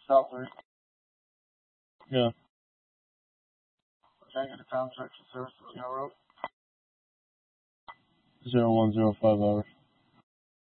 South 3. Yeah. Changing the contract for service to the railroad. 0105 hours.